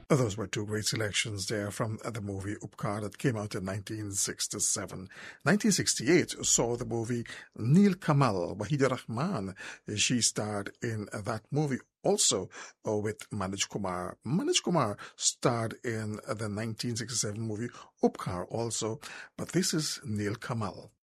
Those were two great selections there from the movie Upkar that came out in 1967. 1968 saw the movie Neel Kamal. Wahida Rahman, she starred in that movie also with Manoj Kumar. Manoj Kumar starred in the 1967 movie Upkar also, but this is Neel Kamal.